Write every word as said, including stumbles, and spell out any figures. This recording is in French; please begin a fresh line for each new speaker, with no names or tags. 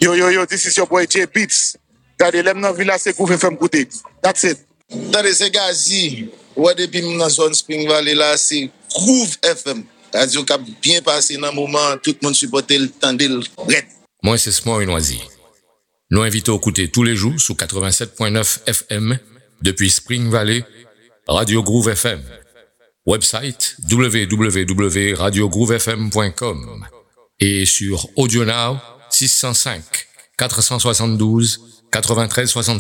Yo, yo, yo, this is your boy J Beats. Gade, lem nan villa se Groove F M koute. That's it.
Tade se Gazi. Ou depuis dans zone Spring Valley là, c'est Groove F M. Radio qui a bien passé dans le moment, tout le monde supporte le temps de red.
Moi, c'est Smoy Noisy. Nous invitons à écouter tous les jours sous quatre-vingt-sept point neuf F M depuis Spring Valley, Radio Groove F M. Website w w w point radio groove f m point com et sur AudioNow six cent cinq quatre cent soixante-douze quatre-vingt-treize soixante-six.